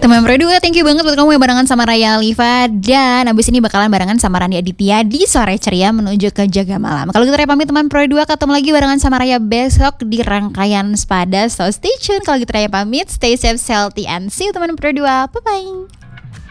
teman Pro 2, thank you banget buat kamu yang barengan sama Raya Alifa. Dan abis ini bakalan barengan sama Rani Aditya di Sore Ceria menuju ke Jaga Malam. Kalau gitu Raya pamit teman Pro 2, ketemu lagi barengan sama Raya besok di rangkaian Sepada. So stay tune. Kalau gitu Raya pamit, stay safe, healthy, and see you teman Pro 2. Bye-bye.